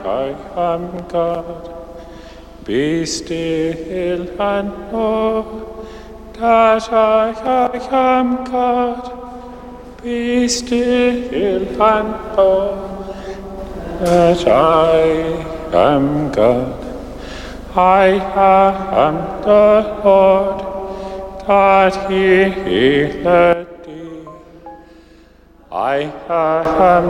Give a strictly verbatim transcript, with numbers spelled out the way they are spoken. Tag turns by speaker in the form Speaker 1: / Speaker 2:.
Speaker 1: I am God. Be still and know that I, I am God. Be still and know that I am God. I am the Lord that healeth thee. I am